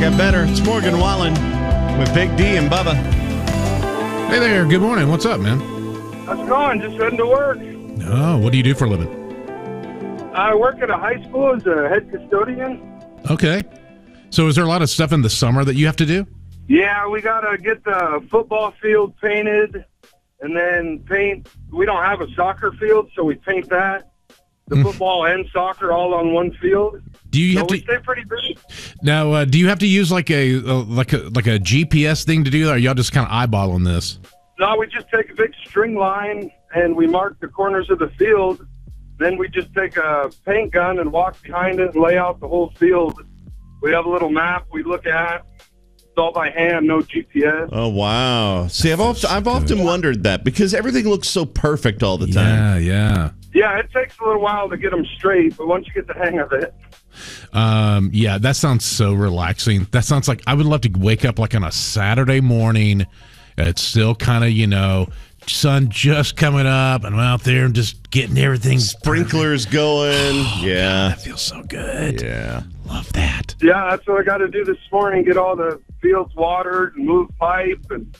got better. It's Morgan Wallen with Big D and Bubba. Hey there. Good morning. What's up, man? How's it going? Just heading to work. Oh, what do you do for a living? I work at a high school as a head custodian. Okay. So is there a lot of stuff in the summer that you have to do? Yeah, we got to get the football field painted and then paint. We don't have a soccer field, so we paint that. The football and soccer all on one field. Do you so have we to stay pretty busy. now? Do you have to use like a GPS thing to do that, or y'all just kind of eyeballing this? No, we just take a big string line and we mark the corners of the field. Then we just take a paint gun and walk behind it and lay out the whole field. We have a little map we look at. It's all by hand, no GPS. Oh, wow. See, I've often wondered that because everything looks so perfect all the time. Yeah. Yeah, it takes a little while to get them straight, but once you get the hang of it. Yeah, that sounds so relaxing. That sounds like I would love to wake up like on a Saturday morning. It's still kind of, sun just coming up, and I'm out there and just getting everything. Sprinklers going. Yeah. That feels so good. Yeah. Love that. Yeah, that's what I got to do this morning, get all the fields watered and move pipe and